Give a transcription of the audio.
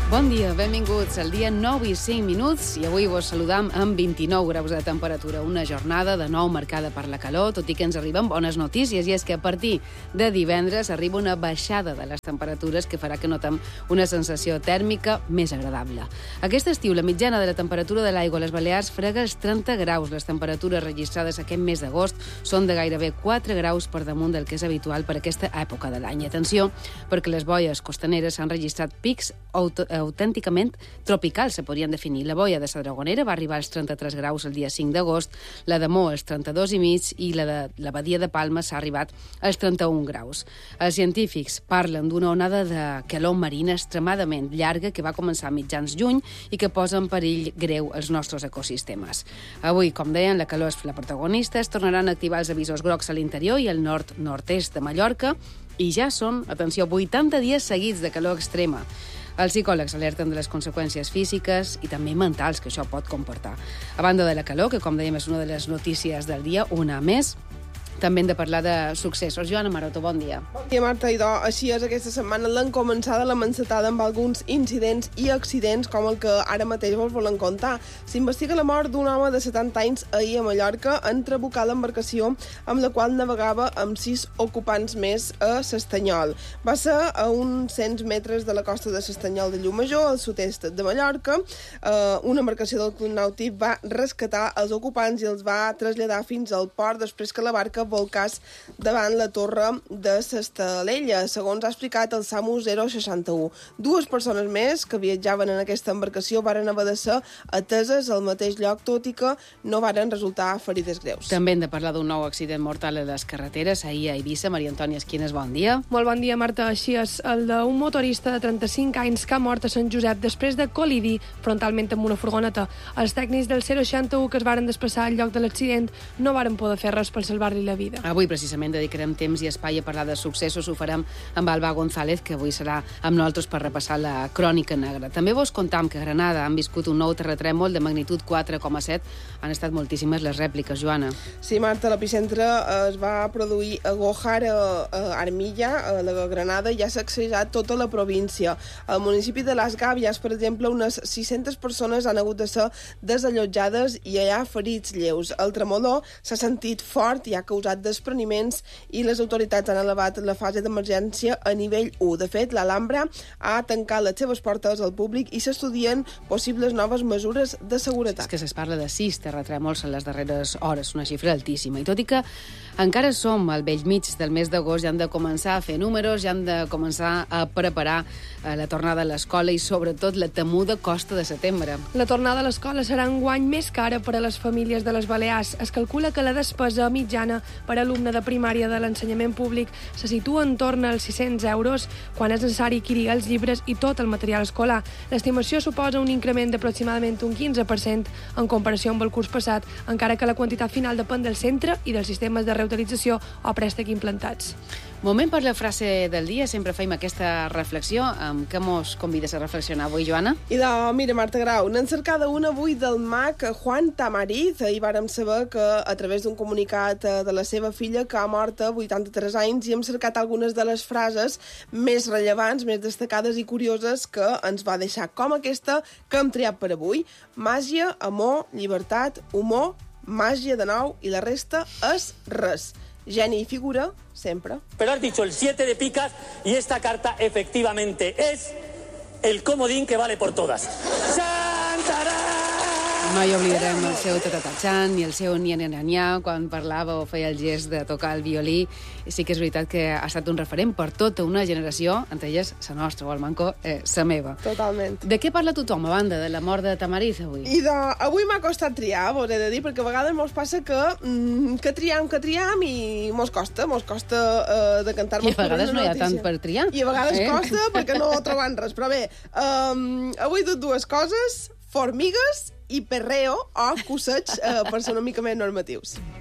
Bon dia, benvinguts al dia 9 i 5 minuts i avui vos saludam amb 29 graus de temperatura. Una jornada de nou marcada per la calor, tot i que ens arriben bones notícies, i és que a partir de divendres arriba una baixada de les temperatures que farà que notem una sensació tèrmica més agradable. Aquest estiu, la mitjana de la temperatura de l'aigua a les Balears frega els 30 graus. Les temperatures registrades aquest mes d'agost són de gairebé 4 graus per damunt del que és habitual per aquesta època de l'any. Atenció, perquè les boies costaneres han registrat pics autènticament tropicals, se podrien definir. La boia de la Dragonera va arribar als 33 graus el dia 5 d'agost, la de Mo als 32,5 i la de la Badia de Palma s'ha arribat als 31 graus. Els científics parlen d'una onada de calor marina extremadament llarga que va començar a mitjans juny i que posa en perill greu els nostres ecosistemes. Avui, com deien, la calor és la protagonista, es tornaran a activar els avisos grocs a l'interior i al nord-nord-est de Mallorca i ja són, atenció, 80 dies seguits de calor extrema. Els psicòlegs alerten de les conseqüències físiques i també mentals que això pot comportar. A banda de la calor, que com dèiem és una de les notícies del dia, una més, també hem de parlar de successos. Joana Maroto, bon dia. Bon dia, Marta. Així és, aquesta setmana l'han començada la mancetada amb alguns incidents i accidents com el que ara mateix vos volen contar. S'investiga la mort d'un home de 70 anys ahir a Mallorca en trabucar l'embarcació amb la qual navegava amb 6 ocupants més a l'Estanyol. Va ser a uns 100 metres de la costa de l'Estanyol de Llumajor, al sud-est de Mallorca. Una embarcació del Club Nàutic va rescatar els ocupants i els va traslladar fins al port després que la barca volcàs davant la torre de l'Estalella, segons ha explicat el SAMU 061. 2 persones més que viatjaven en aquesta embarcació varen haver de ser ateses al mateix lloc, tot i que no varen resultar ferides greus. També hem de parlar d'un nou accident mortal a les carreteres, ahir a Eivissa. Maria Antònia Esquines, bon dia. Molt bon dia, Marta. Així és, el d'un motorista de 35 anys que ha mort a Sant Josep després de col·lidir frontalment amb una furgoneta. Els tècnics del 061 que es varen desplaçar al lloc de l'accident no varen poder fer res per salvar-li la vida. Avui precisament dedicarem temps i espai a parlar de successos. Ho farem amb Alba González, que avui serà amb nosaltres per repassar la crònica negra. També vos contam que a Granada han viscut un nou terratrèmol de magnitud 4,7. Han estat moltíssimes les rèpliques, Joana. Sí, Marta, l'epicentre es va produir a Gojar, a Armilla, a la Granada, i ja s'ha sacsejat tota la província. Al municipi de Las Gàbies, per exemple, unes 600 persones han hagut de ser desallotjades i hi ha ferits lleus. El tremolor s'ha sentit fort i ha causat despreniments i les autoritats han elevat la fase d'emergència a nivell 1. De fet, l'Alhambra ha tancat les seves portes al públic i s'estudien possibles noves mesures de seguretat. És que es parla de 6 terratrèmols en les darreres hores, una xifra altíssima. I tot i que encara som al bell mig del mes d'agost, ja han de començar a fer números, ja han de començar a preparar la tornada a l'escola i sobretot la temuda costa de setembre. La tornada a l'escola serà enguany més cara per a les famílies de les Balears. Es calcula que la despesa mitjana per alumne de primària de l'ensenyament públic se situa en torn als 600 euros quan és necessari adquirir els llibres i tot el material escolar. L'estimació suposa un increment d'aproximadament un 15% en comparació amb el curs passat, encara que la quantitat final depèn del centre i dels sistemes de reutilització o préstec implantats. Moment per la frase del dia. Sempre fem aquesta reflexió. Amb què mos convides a reflexionar avui, Joana? I mira, Marta Grau, n'hem cercat una avui del mag Juan Tamariz. Ahir vàrem saber que a través d'un comunicat de la seva filla, que ha mort a 83 anys, i hem cercat algunes de les frases més rellevants, més destacades i curioses que ens va deixar, com aquesta que hem triat per avui. Màgia, amor, llibertat, humor, màgia de nou i la resta és res. Geni i figura, sempre. Pero has dicho el 7 de picas y esta carta efectivamente es el comodín que vale por todas. ¡Xantarà! No hi oblidarem el seu tatatachan ni el seu niananianyà quan parlava o feia el gest de tocar el violí. Sí que és veritat que ha estat un referent per tota una generació, entre elles la nostra, o el manco, la meva. Totalment. De què parla tothom, a banda de la mort de Tamariz, avui? Avui m'ha costat triar, vos he de dir, perquè a vegades mos passa que triam i mos costa de cantar-nos. I a vegades no hi ha tant per triar. I a vegades costa perquè no trobem res. Però bé, avui he dut 2 coses: formigues i perreo o cosseig per ser una mica més normatius.